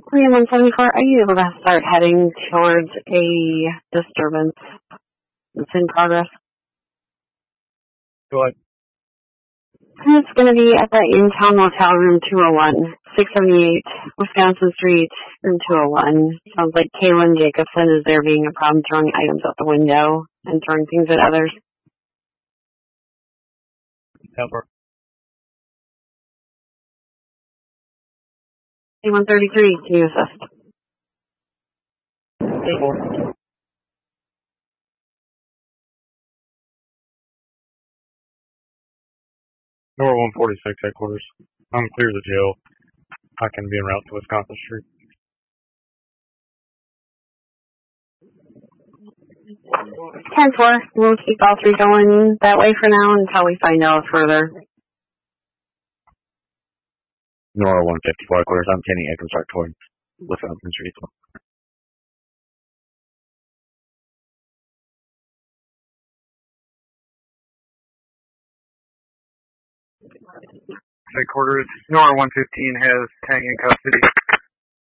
Korean 174, are you able to start heading towards a disturbance that's in progress? Go ahead. It's going to be at the in-town motel, room 201, 678 Wisconsin Street, room 201. Sounds like Kaylin Jacobson is there being a problem throwing items out the window and throwing things at others. Help her. A133, can you assist? Nora 146 headquarters. I'm clear of the jail. I can be en route to Wisconsin Street. 10-4, we'll keep all three going that way for now until we find out further. Nora 154 headquarters. I'm Kenny. I can start towards Wisconsin Street. Headquarters. Nora 115 has Tang in custody.